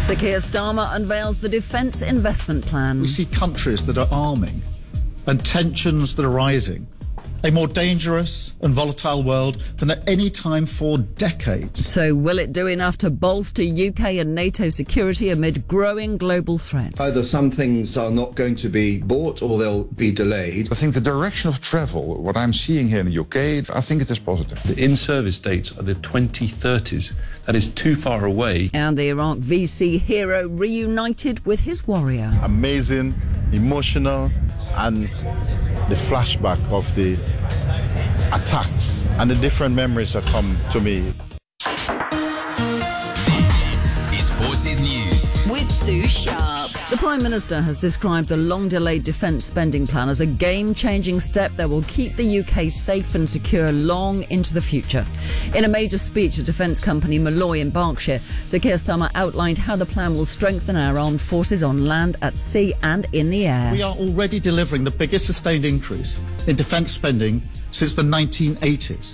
Sir Keir Starmer unveils the Defence Investment Plan. We see countries that are arming and tensions that are rising. A more dangerous and volatile world than at any time for decades. So will it do enough to bolster UK and NATO security amid growing global threats? Either some things are not going to be bought or they'll be delayed. I think the direction of travel, what I'm seeing here in the UK, I think it is positive. The in-service dates are the 2030s. That is too far away. And the Iraq VC hero reunited with his warrior. Amazing, emotional, and the flashback of the attacks and the different memories that come to me. This is Forces News with Sue Sharp. The Prime Minister has described the long-delayed defence spending plan as a game-changing step that will keep the UK safe and secure long into the future. In a major speech at defence company Malloy in Berkshire, Sir Keir Starmer outlined how the plan will strengthen our armed forces on land, at sea and in the air. We are already delivering the biggest sustained increase in defence spending since the 1980s,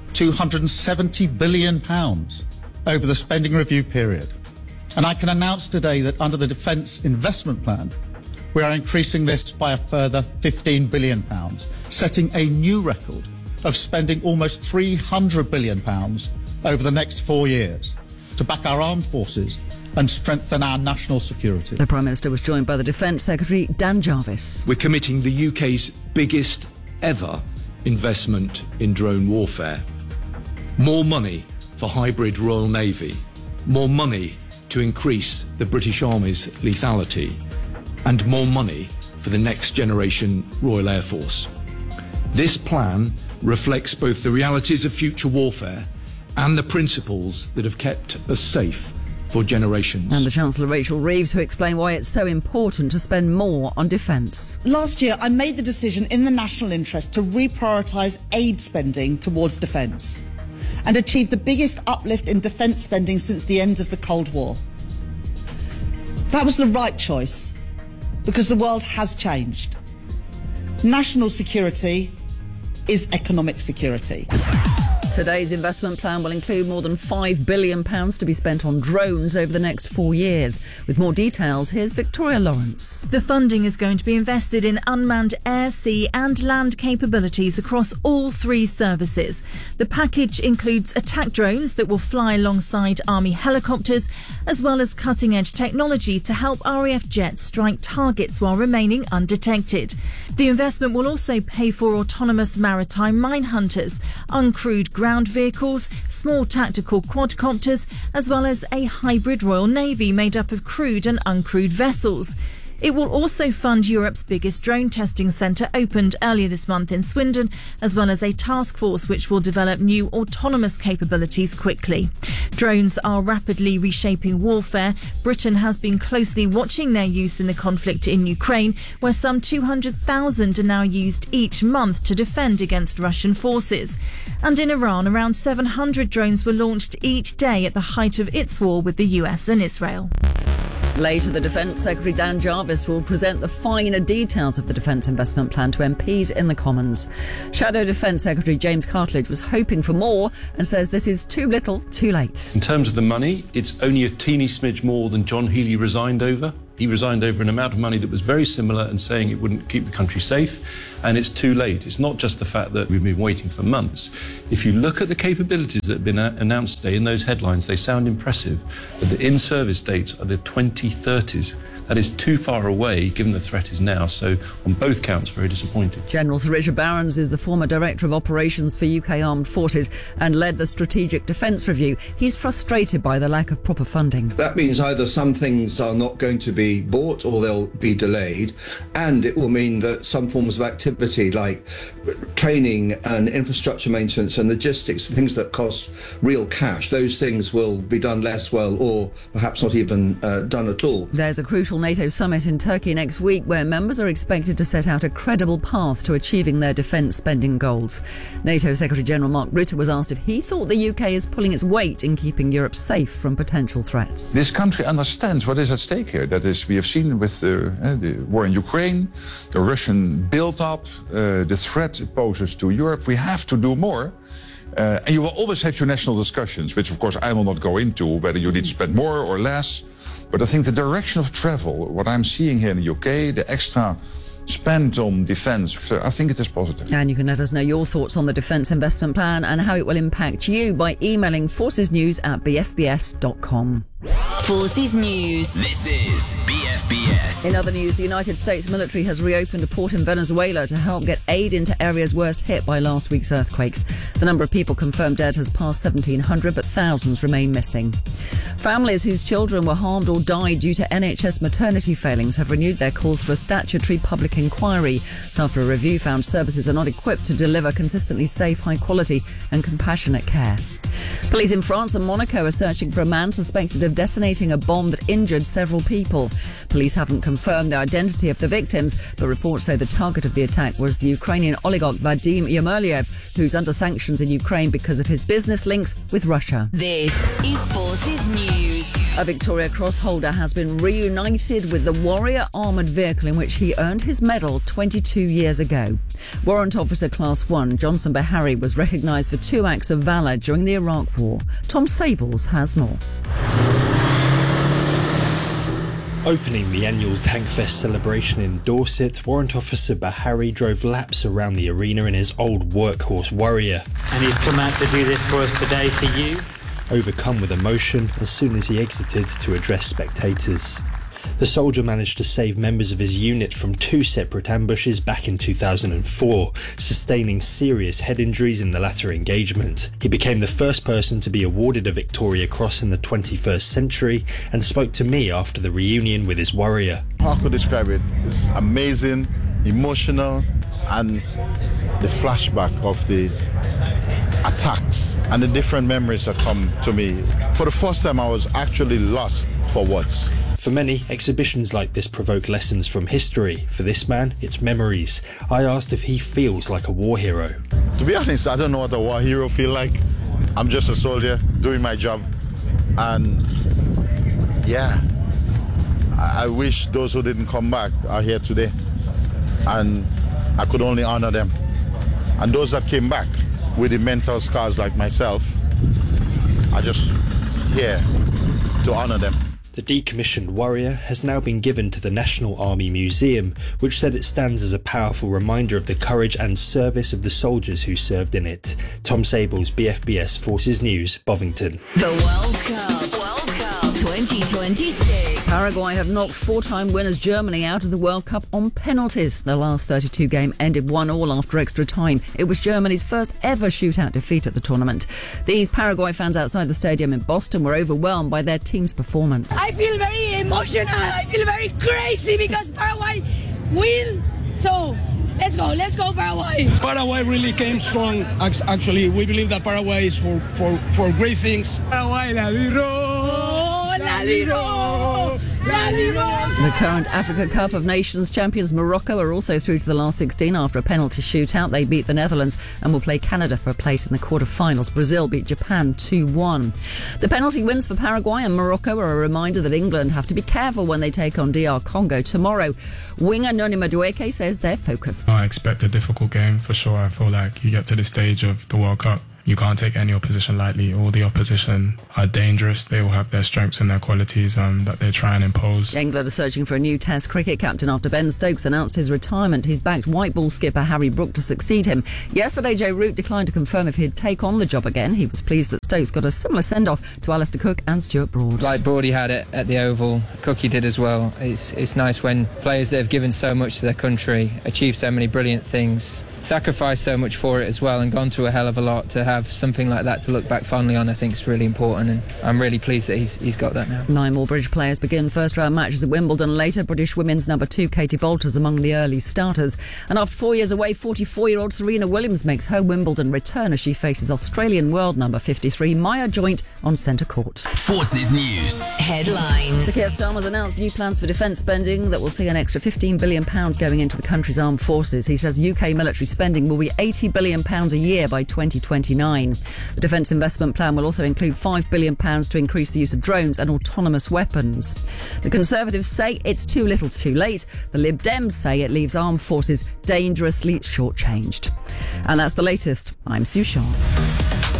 £270 billion over the spending review period. And I can announce today that under the Defence Investment Plan, we are increasing this by a further £15 billion, setting a new record of spending almost £300 billion over the next 4 years to back our armed forces and strengthen our national security. The Prime Minister was joined by the Defence Secretary Dan Jarvis. We're committing the UK's biggest ever investment in drone warfare. More money for hybrid Royal Navy. More money to increase the British Army's lethality. And more money for the next generation Royal Air Force. This plan reflects both the realities of future warfare and the principles that have kept us safe for generations. And the Chancellor Rachel Reeves, who explained why it's so important to spend more on defence. Last year, I made the decision in the national interest to reprioritise aid spending towards defence and achieve the biggest uplift in defence spending since the end of the Cold War. That was the right choice because the world has changed. National security is economic security. Today's investment plan will include more than £5 billion to be spent on drones over the next 4 years. With more details, here's Victoria Lawrence. The funding is going to be invested in unmanned air, sea and land capabilities across all 3 services. The package includes attack drones that will fly alongside Army helicopters, as well as cutting-edge technology to help RAF jets strike targets while remaining undetected. The investment will also pay for autonomous maritime mine hunters, uncrewed ground vehicles, small tactical quadcopters, as well as a hybrid Royal Navy made up of crewed and uncrewed vessels. It will also fund Europe's biggest drone testing centre, opened earlier this month in Swindon, as well as a task force which will develop new autonomous capabilities quickly. Drones are rapidly reshaping warfare. Britain has been closely watching their use in the conflict in Ukraine, where some 200,000 are now used each month to defend against Russian forces. And in Iran, around 700 drones were launched each day at the height of its war with the US and Israel. Later, the Defence Secretary Dan Jarvis will present the finer details of the Defence Investment Plan to MPs in the Commons. Shadow Defence Secretary James Cartledge was hoping for more and says this is too little, too late. In terms of the money, it's only a teeny smidge more than John Healey resigned over. He resigned over an amount of money that was very similar and saying it wouldn't keep the country safe, and it's too late. It's not just the fact that we've been waiting for months. If you look at the capabilities that have been announced today in those headlines, they sound impressive, but the in-service dates are the 2030s. That is too far away, given the threat is now. So, on both counts, very disappointed. General Sir Richard Barrons is the former Director of Operations for UK Armed Forces and led the Strategic Defence Review. He's frustrated by the lack of proper funding. That means either some things are not going to be bought or they'll be delayed, and it will mean that some forms of activity like training and infrastructure maintenance and logistics, things that cost real cash, those things will be done less well or perhaps not even done at all. There's a crucial NATO summit in Turkey next week where members are expected to set out a credible path to achieving their defence spending goals. NATO Secretary-General Mark Rutte was asked if he thought the UK is pulling its weight in keeping Europe safe from potential threats. This country understands what is at stake here. That is, we have seen with the war in Ukraine, the Russian build-up, the threat it poses to Europe. We have to do more. And you will always have your national discussions, which of course I will not go into, whether you need to spend more or less. But I think the direction of travel, what I'm seeing here in the UK, the extra spent on defence, I think it is positive. And you can let us know your thoughts on the Defence Investment Plan and how it will impact you by emailing forcesnews@bfbs.com. Forces News. This is BFBS. In other news, the United States military has reopened a port in Venezuela to help get aid into areas worst hit by last week's earthquakes. The number of people confirmed dead has passed 1,700, but thousands remain missing. Families whose children were harmed or died due to NHS maternity failings have renewed their calls for a statutory public inquiry. So after a review found services are not equipped to deliver consistently safe, high quality and compassionate care. Police in France and Monaco are searching for a man suspected of detonating a bomb that injured several people. Police haven't confirmed the identity of the victims, but reports say the target of the attack was the Ukrainian oligarch Vadim Yermoliev, who's under sanctions in Ukraine because of his business links with Russia. This is Forces News. A Victoria Cross holder has been reunited with the Warrior armoured vehicle in which he earned his medal 22 years ago. Warrant Officer Class 1 Johnson Bahari was recognised for 2 acts of valour during the Iraq War. Tom Sables has more. Opening the annual Tankfest celebration in Dorset, Warrant Officer Bahari drove laps around the arena in his old workhorse Warrior. And he's come out to do this for us today for you. Overcome with emotion as soon as he exited to address spectators. The soldier managed to save members of his unit from 2 separate ambushes back in 2004, sustaining serious head injuries in the latter engagement. He became the first person to be awarded a Victoria Cross in the 21st century and spoke to me after the reunion with his Warrior. How could I describe it? It's amazing, emotional, and the flashback of the attacks and the different memories that come to me. For the first time, I was actually lost for words. For many, exhibitions like this provoke lessons from history. For this man, it's memories. I asked if he feels like a war hero. To be honest, I don't know what a war hero feel like. I'm just a soldier doing my job. And yeah, I wish those who didn't come back are here today. And I could only honor them. And those that came back with the mental scars like myself, I just here to honor them. The decommissioned Warrior has now been given to the National Army Museum, which said it stands as a powerful reminder of the courage and service of the soldiers who served in it. Tom Sables, BFBS Forces News, Bovington. The World Cup 2026. Paraguay have knocked 4-time winners Germany out of the World Cup on penalties. The last 32 game ended 1-1 after extra time. It was Germany's first ever shootout defeat at the tournament. These Paraguay fans outside the stadium in Boston were overwhelmed by their team's performance. I feel very emotional. I feel very crazy because Paraguay will. So let's go Paraguay. Paraguay really came strong. Actually, we believe that Paraguay is for great things. Paraguay, la liro, la liro. The current Africa Cup of Nations champions Morocco are also through to the last 16 after a penalty shootout. They beat the Netherlands and will play Canada for a place in the quarter-finals. Brazil beat Japan 2-1. The penalty wins for Paraguay and Morocco are a reminder that England have to be careful when they take on DR Congo tomorrow. Winger Noni Madueke says they're focused. I expect a difficult game for sure. I feel like you get to this stage of the World Cup, you can't take any opposition lightly. All the opposition are dangerous. They all have their strengths and their qualities that they try and impose. England are searching for a new Test cricket captain after Ben Stokes announced his retirement. He's backed white ball skipper Harry Brook to succeed him. Yesterday, Joe Root declined to confirm if he'd take on the job again. He was pleased that Stokes got a similar send-off to Alistair Cook and Stuart Broad. Like Broady had it at the Oval, Cookie did as well. It's nice when players that have given so much to their country achieve so many brilliant things, sacrificed so much for it as well, and gone through a hell of a lot. To have something like that to look back fondly on, I think is really important, and I'm really pleased that he's got that now. 9 more British players begin first round matches at Wimbledon later. British women's number 2 Katie Bolter's among the early starters, and after 4 years away, 44-year-old Serena Williams makes her Wimbledon return as she faces Australian world number 53 Maya Joint on centre court. Forces News headlines. Sir Keir Starmer's announced new plans for defence spending that will see an extra £15 billion going into the country's armed forces. He says UK military spending will be £80 billion a year by 2029. The Defence Investment Plan will also include £5 billion to increase the use of drones and autonomous weapons. The Conservatives say it's too little too late. The Lib Dems say it leaves armed forces dangerously shortchanged. And that's the latest. I'm Sue Sharp.